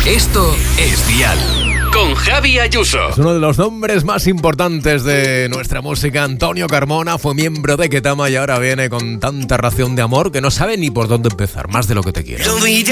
Esto es Dial. Con Javi Ayuso. Es uno de los nombres más importantes de nuestra música. Antonio Carmona fue miembro de Ketama y ahora viene con tanta ración de amor que no sabe ni por dónde empezar. Más de lo que te quiero.